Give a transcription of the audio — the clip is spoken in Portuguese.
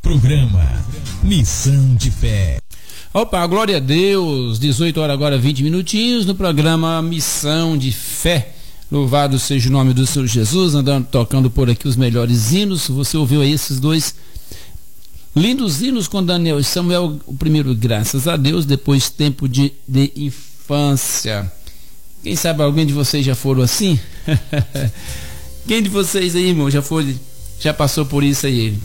Programa Missão de Fé. Opa, glória a Deus, 18 horas agora, 20 minutinhos no programa Missão de Fé. Louvado seja o nome do Senhor Jesus, andando, tocando por aqui os melhores hinos. Você ouviu aí esses dois lindos hinos com Daniel e Samuel, o primeiro, graças a Deus, depois tempo de infância. Quem sabe alguém de vocês já foram assim? Quem de vocês aí, irmão, já passou por isso aí?